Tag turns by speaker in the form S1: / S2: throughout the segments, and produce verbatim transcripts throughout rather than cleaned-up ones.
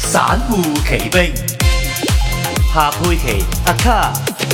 S1: 散戶奇兵，夏佩琪阿卡。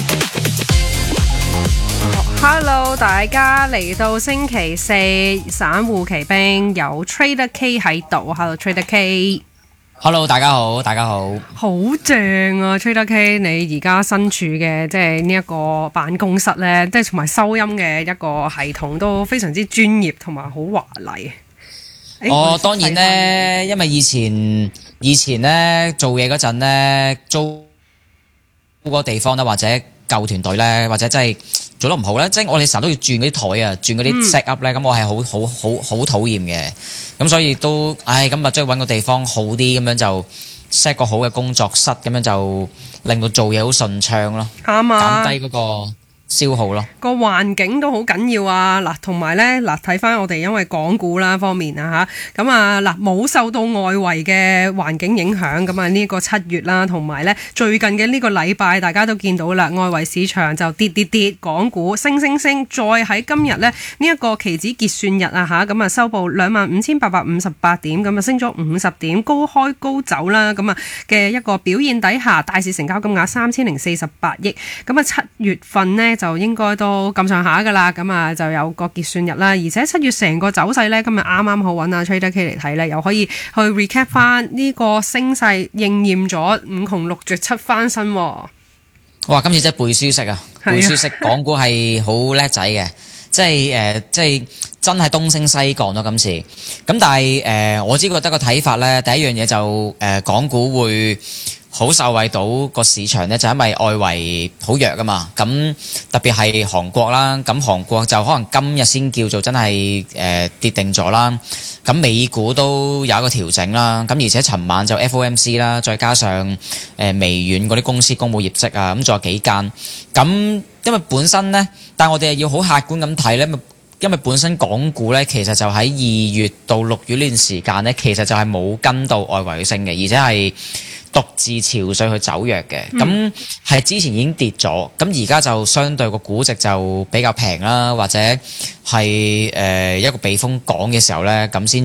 S2: Hello， 大家嚟到星期四散戶奇兵，有 Trader K 喺度。Hello Trader K。Hello，
S3: 大家好，大家好。
S2: 好正啊 Trader K， 你而家身處嘅即係呢一個辦公室呢，即係同埋收音嘅一個系統都非常之專業同埋好華麗。
S3: 哦，當然呢，因為以前以前呢做嘢嗰陣呢，租個地方呢，或者舊團隊呢，或者真係做得唔好咧，即係我哋成日都要轉嗰啲台啊，轉嗰啲 set up 咧，咁、嗯、我係好好好好討厭嘅，咁所以都，唉，咁啊，即係揾個地方好啲，咁樣就 set 個好嘅工作室，咁樣就令到做嘢好順暢咯，
S2: 啱啊，
S3: 減低嗰個消耗咯，
S2: 個環境都好緊要啊！嗱，同埋咧，嗱睇翻我哋因為港股啦方面啊嚇，咁啊嗱冇受到外圍嘅環境影響，咁啊呢個七月啦，同埋咧最近嘅呢個禮拜，大家都見到啦，外圍市場就跌跌跌，港股升升升，再喺今日咧呢一個期指結算日啊嚇，咁啊收報兩萬五千八百五十八點，咁啊升咗五十點，高開高走啦，咁啊嘅一個表現底下，大市成交金額三千零四十八億，咁啊七月份呢。就應該都咁上下噶啦，咁啊就有個結算日啦，而且七月成個走勢呢，今日啱啱好揾阿 Trader K 嚟睇呢，又可以去 recap 翻呢個升勢應驗咗五窮六絕七翻身。哇！
S3: 今次真係背書式啊，背書式港股係好叻仔嘅，即係誒、呃，即係真係東升西降咯今次。咁但係誒、呃，我只覺得個睇法呢，第一樣嘢就誒、呃，港股會好受惠到個市場咧，就因為外圍好弱噶嘛，咁特別係韓國啦，咁韓國就可能今日先叫做真係誒、呃、跌定咗啦，咁美股都有一個調整啦，咁而且尋晚就 F O M C 啦，再加上誒、呃、微軟嗰啲公司公佈業績啊，咁仲有幾間，咁因為本身咧，但係我哋要好客觀咁睇咧，因為本身港股咧其實就喺二月到六月呢段時間咧，其實就係冇跟到外圍升嘅，而且係獨自潮水去走弱嘅，咁係、嗯、之前已經跌咗，咁而家就相對個估值就比較平啦，或者係誒、呃、一個避風港嘅時候咧，咁先。